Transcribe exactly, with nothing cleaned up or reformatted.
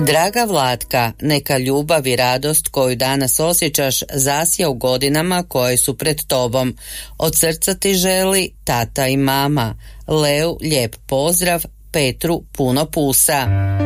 Draga Vlatka, neka ljubav i radost koju danas osjećaš zasja u godinama koje su pred tobom. Od srca ti želi tata i mama. Leu lijep pozdrav, Petru puno pusa.